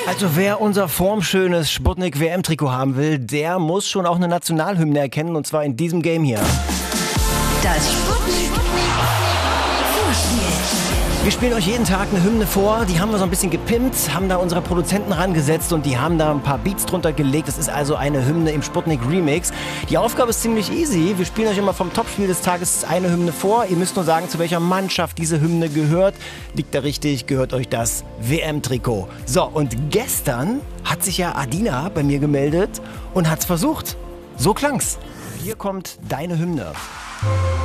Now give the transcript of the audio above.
Also wer unser formschönes Sputnik WM-Trikot haben will, der muss schon auch eine Nationalhymne erkennen, und zwar in diesem Game hier. Das Sputnik Vorspiel. Wir spielen euch jeden Tag eine Hymne vor, die haben wir so ein bisschen gepimpt, haben da unsere Produzenten rangesetzt und die haben da ein paar Beats drunter gelegt. Das ist also eine Hymne im Sputnik Remix. Die Aufgabe ist ziemlich easy. Wir spielen euch immer vom Topspiel des Tages eine Hymne vor. Ihr müsst nur sagen, zu welcher Mannschaft diese Hymne gehört. Liegt da richtig, gehört euch das WM-Trikot. So, und gestern hat sich ja Adina bei mir gemeldet und hat's versucht. So klang's. Hier kommt deine Hymne.